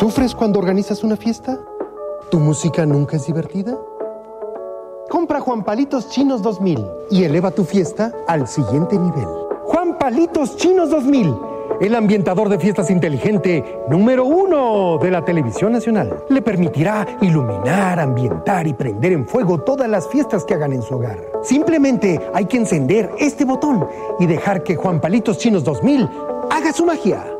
¿Sufres cuando organizas una fiesta? ¿Tu música nunca es divertida? Compra Juan Palitos Chinos 2000 y eleva tu fiesta al siguiente nivel. Juan Palitos Chinos 2000, el ambientador de fiestas inteligente número 1 de la televisión nacional. Le permitirá iluminar, ambientar y prender en fuego todas las fiestas que hagan en su hogar. Simplemente hay que encender este botón y dejar que Juan Palitos Chinos 2000 haga su magia.